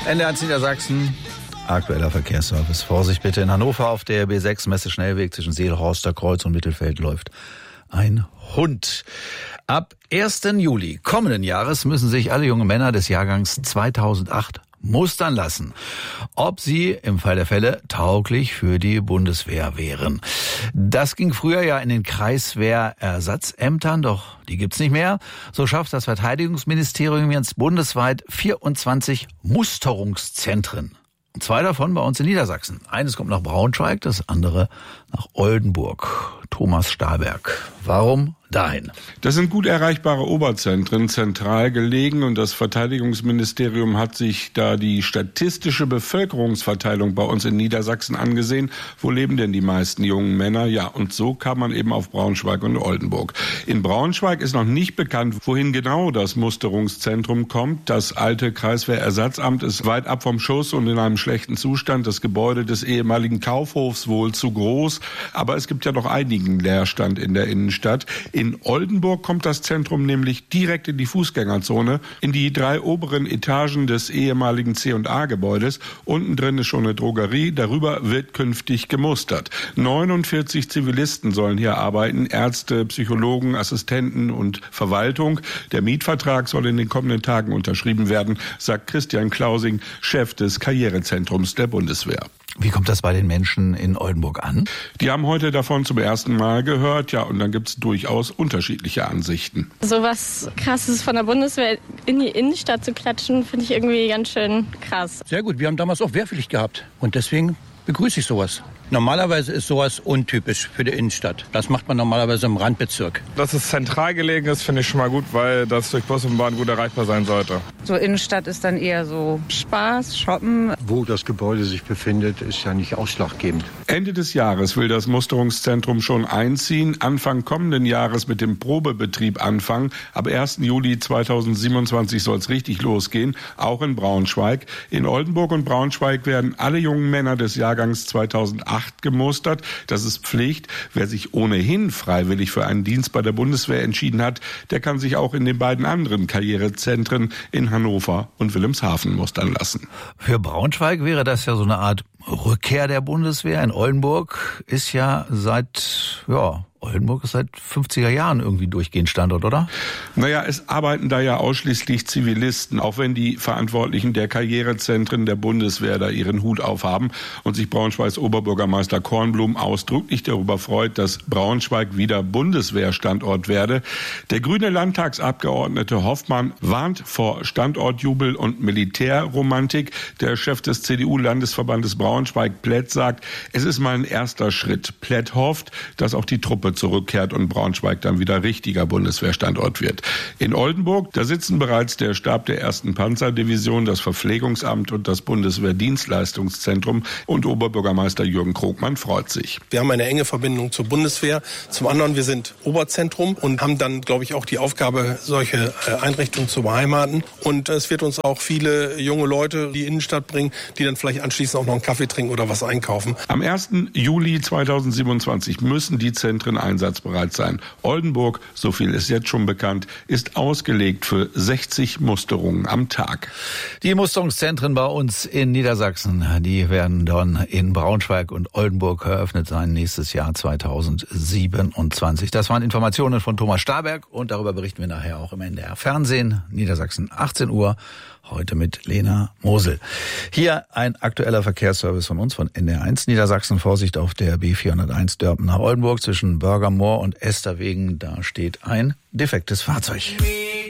NDR1 Niedersachsen, aktueller Verkehrsservice. Vorsicht bitte, in Hannover auf der B6 Messe-Schnellweg zwischen Seelhorster Kreuz und Mittelfeld läuft ein Hund. Ab 1. Juli kommenden Jahres müssen sich alle jungen Männer des Jahrgangs 2008 mustern lassen, ob sie im Fall der Fälle tauglich für die Bundeswehr wären. Das ging früher ja in den Kreiswehrersatzämtern, doch die gibt's nicht mehr. So schafft das Verteidigungsministerium jetzt bundesweit 24 Musterungszentren. 2 davon bei uns in Niedersachsen. Eines kommt nach Braunschweig, das andere nach Oldenburg. Thomas Stahlberg. Warum dahin? Das sind gut erreichbare Oberzentren, zentral gelegen, und das Verteidigungsministerium hat sich da die statistische Bevölkerungsverteilung bei uns in Niedersachsen angesehen. Wo leben denn die meisten jungen Männer? Ja, und so kam man eben auf Braunschweig und Oldenburg. In Braunschweig ist noch nicht bekannt, wohin genau das Musterungszentrum kommt. Das alte Kreiswehrersatzamt ist weit ab vom Schuss und in einem schlechten Zustand. Das Gebäude des ehemaligen Kaufhofs wohl zu groß, aber es gibt ja noch einigen Leerstand in der Innenstadt. In Oldenburg kommt das Zentrum nämlich direkt in die Fußgängerzone, in die 3 oberen Etagen des ehemaligen C&A-Gebäudes. Unten drin ist schon eine Drogerie, darüber wird künftig gemustert. 49 Zivilisten sollen hier arbeiten, Ärzte, Psychologen, Assistenten und Verwaltung. Der Mietvertrag soll in den kommenden Tagen unterschrieben werden, sagt Christian Klausing, Chef des Karrierezentrums der Bundeswehr. Wie kommt das bei den Menschen in Oldenburg an? Die haben heute davon zum ersten Mal gehört, ja, und dann gibt es durchaus unterschiedliche Ansichten. So was Krasses von der Bundeswehr in die Innenstadt zu klatschen, finde ich irgendwie ganz schön krass. Sehr gut, wir haben damals auch Wehrpflicht gehabt und deswegen begrüße ich sowas. Normalerweise ist sowas untypisch für die Innenstadt. Das macht man normalerweise im Randbezirk. Dass es zentral gelegen ist, finde ich schon mal gut, weil das durch Bus und Bahn gut erreichbar sein sollte. So Innenstadt ist dann eher so Spaß, Shoppen. Wo das Gebäude sich befindet, ist ja nicht ausschlaggebend. Ende des Jahres will das Musterungszentrum schon einziehen, Anfang kommenden Jahres mit dem Probebetrieb anfangen. Ab 1. Juli 2027 soll es richtig losgehen, auch in Braunschweig. In Oldenburg und Braunschweig werden alle jungen Männer des Jahrgangs 2008 gemustert. Das ist Pflicht. Wer sich ohnehin freiwillig für einen Dienst bei der Bundeswehr entschieden hat, der kann sich auch in den beiden anderen Karrierezentren in Hannover und Wilhelmshaven mustern lassen. Für Braunschweig wäre das ja so eine Art Rückkehr der Bundeswehr. In Oldenburg ist ja Oldenburg ist seit 50er Jahren irgendwie durchgehend Standort, oder? Naja, es arbeiten da ja ausschließlich Zivilisten, auch wenn die Verantwortlichen der Karrierezentren der Bundeswehr da ihren Hut aufhaben und sich Braunschweigs Oberbürgermeister Kornblum ausdrücklich darüber freut, dass Braunschweig wieder Bundeswehrstandort werde. Der grüne Landtagsabgeordnete Hoffmann warnt vor Standortjubel und Militärromantik. Der Chef des CDU-Landesverbandes Braunschweig, Plätt, sagt, es ist mal ein erster Schritt. Plätt hofft, dass auch die Truppe zurückkehrt und Braunschweig dann wieder richtiger Bundeswehrstandort wird. In Oldenburg, da sitzen bereits der Stab der 1. Panzerdivision, das Verpflegungsamt und das Bundeswehrdienstleistungszentrum, und Oberbürgermeister Jürgen Krogmann freut sich. Wir haben eine enge Verbindung zur Bundeswehr. Zum anderen, wir sind Oberzentrum und haben dann, glaube ich, auch die Aufgabe, solche Einrichtungen zu beheimaten. Und es wird uns auch viele junge Leute in die Innenstadt bringen, die dann vielleicht anschließend auch noch einen Kaffee trinken oder was einkaufen. Am 1. Juli 2027 müssen die Zentren einsatzbereit sein. Oldenburg, so viel ist jetzt schon bekannt, ist ausgelegt für 60 Musterungen am Tag. Die Musterungszentren bei uns in Niedersachsen, die werden dann in Braunschweig und Oldenburg eröffnet sein nächstes Jahr 2027. Das waren Informationen von Thomas Stahlberg und darüber berichten wir nachher auch im NDR Fernsehen. Niedersachsen, 18 Uhr. Heute mit Lena Mosel. Hier ein aktueller Verkehrsservice von uns, von NDR1 Niedersachsen. Vorsicht auf der B401 Dörpen nach Oldenburg zwischen Börgermoor und Esterwegen. Da steht ein defektes Fahrzeug.